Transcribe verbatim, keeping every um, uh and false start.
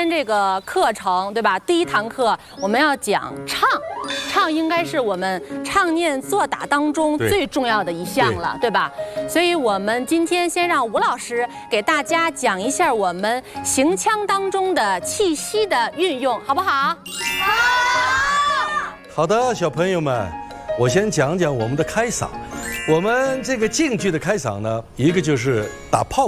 天这个课程，对吧？第一堂课我们要讲唱，唱应该是我们唱念做打当中最重要的一项了， 对, 对吧？所以我们今天先让吴老师给大家讲一下我们行腔当中的气息的运用，好不好？ 好。好的，小朋友们，我先讲讲我们的开嗓。我们这个京剧的开嗓呢，一个就是打泡